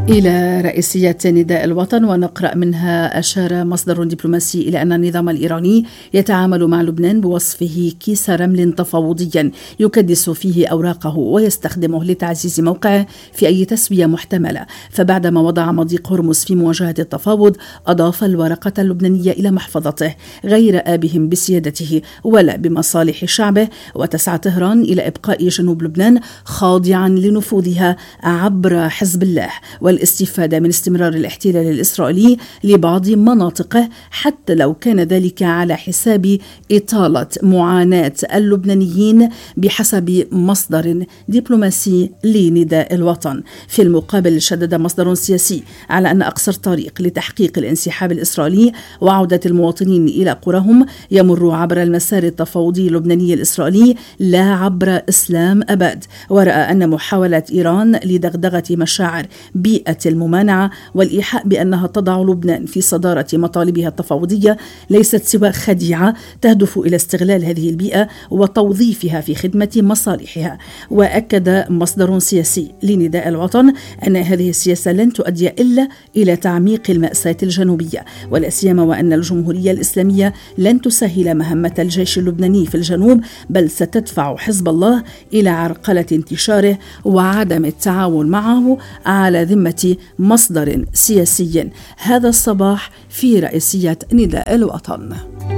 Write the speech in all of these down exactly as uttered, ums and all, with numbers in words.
إلى رئيسية نداء الوطن، ونقرأ منها: أشار مصدر دبلوماسي إلى أن النظام الإيراني يتعامل مع لبنان بوصفه كيس رمل تفاوضيا يكدس فيه أوراقه ويستخدمه لتعزيز موقعه في أي تسوية محتملة. فبعدما وضع مضيق هرمز في مواجهة التفاوض، أضاف الورقة اللبنانية إلى محفظته غير آبهم بسيادته ولا بمصالح شعبه، وتسعى طهران إلى إبقاء جنوب لبنان خاضعا لنفوذها عبر حزب الله والاستفادة من استمرار الاحتلال الإسرائيلي لبعض مناطقه، حتى لو كان ذلك على حساب إطالة معاناة اللبنانيين بحسب مصدر دبلوماسي لنداء الوطن. في المقابل، شدد مصدر سياسي على أن أقصر طريق لتحقيق الانسحاب الإسرائيلي وعودة المواطنين إلى قراهم يمر عبر المسار التفاوضي اللبناني الإسرائيلي لا عبر إسلام أباد، ورأى أن محاولة إيران لدغدغة مشاعر بيئة الممانعة والإيحاء بأنها تضع لبنان في صدارة مطالبها التفاوضية ليست سوى خديعة تهدف إلى استغلال هذه البيئة وتوظيفها في خدمة مصالحها. وأكد مصدر سياسي لنداء الوطن أن هذه السياسة لن تؤدي إلا إلى تعميق المأساة الجنوبية، ولا سيما وأن الجمهورية الإسلامية لن تسهل مهمة الجيش اللبناني في الجنوب، بل ستدفع حزب الله إلى عرقلة انتشاره وعدم التعاون معه على ذمة مصدر سياسي. هذا الصباح في رئيسية نداء الوطن.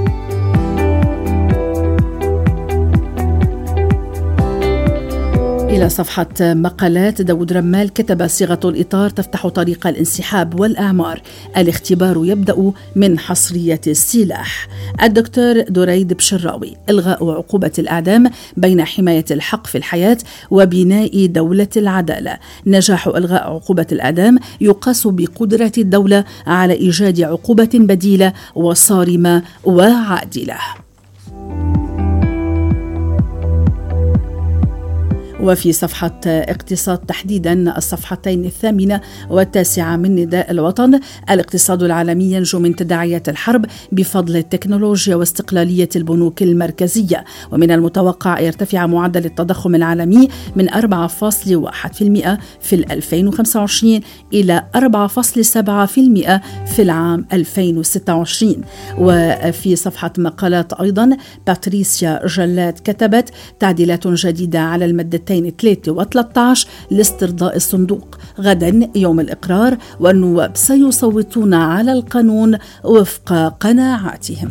إلى صفحة مقالات. داود رمال كتب: صيغة الإطار تفتح طريق الانسحاب والأعمار، الاختبار يبدأ من حصرية السلاح. الدكتور دريد بشراوي: إلغاء عقوبة الإعدام بين حماية الحق في الحياة وبناء دولة العدالة. نجاح إلغاء عقوبة الإعدام يقاس بقدرة الدولة على إيجاد عقوبة بديلة وصارمة وعادلة. وفي صفحة اقتصاد تحديدا الصفحتين الثامنة والتاسعة من نداء الوطن: الاقتصاد العالمي ينجو من تداعيات الحرب بفضل التكنولوجيا واستقلالية البنوك المركزية، ومن المتوقع يرتفع معدل التضخم العالمي من أربعة فاصلة واحد بالمئة في ألفين وخمسة وعشرين إلى أربعة فاصلة سبعة بالمئة في العام ألفين وستة وعشرين. وفي صفحة مقالات أيضا باتريسيا جلاد كتبت: تعديلات جديدة على المادتين ثلاثة وثلاثة عشر لاسترضاء الصندوق، غدا يوم الإقرار والنواب سيصوتون على القانون وفق قناعاتهم.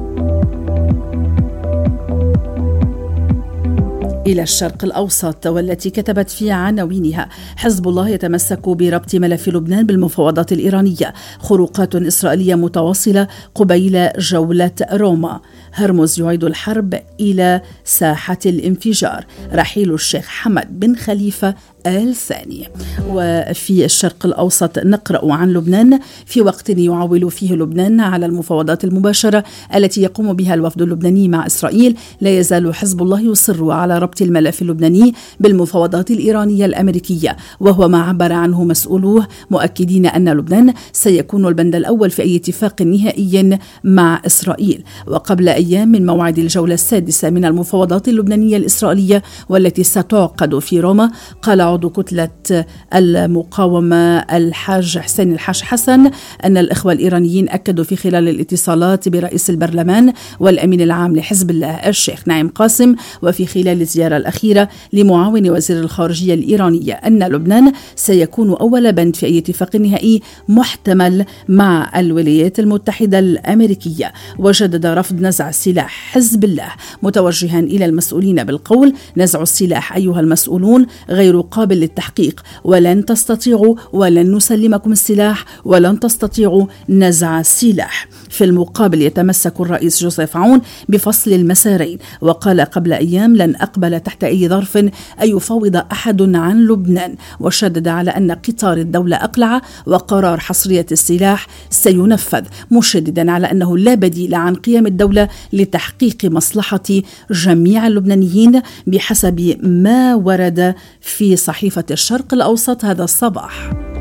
إلى الشرق الأوسط، والتي كتبت في عناوينها: حزب الله يتمسك بربط ملف لبنان بالمفاوضات الإيرانية، خروقات إسرائيلية متواصلة قبيل جولة روما، هرمز يعيد الحرب إلى ساحة الانفجار، رحيل الشيخ حمد بن خليفة آل ثاني. وفي الشرق الأوسط نقرأ عن لبنان: في وقت يعول فيه لبنان على المفاوضات المباشرة التي يقوم بها الوفد اللبناني مع إسرائيل، لا يزال حزب الله يصر على ربط الملف اللبناني بالمفاوضات الإيرانية الأمريكية، وهو ما عبر عنه مسؤولوه، مؤكدين أن لبنان سيكون البند الأول في أي اتفاق نهائي مع إسرائيل. وقبل أيام من موعد الجولة السادسة من المفاوضات اللبنانية الإسرائيلية والتي ستعقد في روما، قال عضو كتلة المقاومة الحاج حسين الحاج حسن أن الإخوة الإيرانيين أكدوا في خلال الاتصالات برئيس البرلمان والأمين العام لحزب الله الشيخ نعيم قاسم، وفي خلال الزيارة الأخيرة لمعاون وزير الخارجية الإيرانية، أن لبنان سيكون أول بند في أي اتفاق نهائي محتمل مع الولايات المتحدة الأمريكية. وجدد رفض نزع سلاح حزب الله، متوجها إلى المسؤولين بالقول: نزع السلاح أيها المسؤولون غير قابل للتحقيق، ولن تستطيعوا ولن نسلمكم السلاح ولن تستطيعوا نزع السلاح. في المقابل يتمسك الرئيس جوزيف عون بفصل المسارين، وقال قبل أيام: لن أقبل تحت أي ظرف أن يفاوض أحد عن لبنان، وشدد على أن قطار الدولة أقلع وقرار حصرية السلاح سينفذ، مشددا على أنه لا بديل عن قيام الدولة لتحقيق مصلحة جميع اللبنانيين بحسب ما ورد في صحيفة الشرق الأوسط هذا الصباح.